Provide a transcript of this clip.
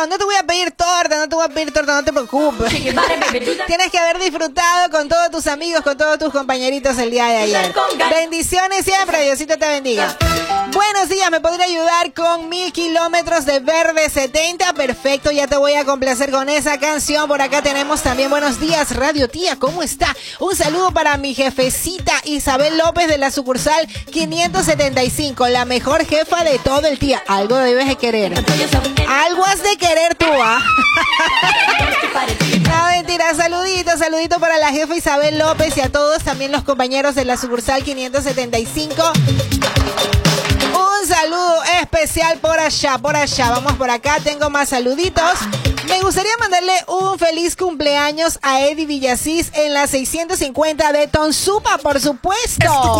corazón, no te voy a pedir torta, no te preocupes. Tienes que haber disfrutado con todos tus amigos, con todos tus compañeritos el día de ayer. Bendiciones siempre, Diosito te bendiga. Buenos días, ¿me podría ayudar con 1000 kilómetros de Verde 70? Perfecto, ya te voy a complacer con esa canción. Por acá tenemos también buenos días, Radio Tía, ¿cómo está? Un saludo para mi jefecita Isabel López de la sucursal 575, la mejor jefa de todo el día. Algo debes de querer. Algo has de querer tú, ¿ah? No, mentira, saludito para la jefa Isabel López y a todos también los compañeros de la sucursal 575. Un saludo especial por allá. Vamos por acá, tengo más saluditos. Me gustaría mandarle un feliz cumpleaños a Eddie Villasís en la 650 de Tonsupa, por supuesto.